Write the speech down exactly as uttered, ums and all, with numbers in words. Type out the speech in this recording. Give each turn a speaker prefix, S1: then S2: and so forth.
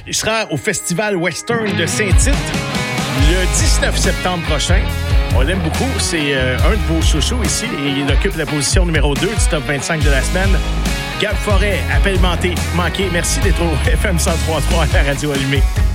S1: Il sera au Festival Western de Saint-Tite le dix-neuf septembre prochain. On l'aime beaucoup. C'est euh, un de vos chouchous ici et il occupe la position numéro deux du top vingt-cinq de la semaine. Gab Forêt, appel manqué. Merci d'être au F M cent trois point trois à la radio allumée.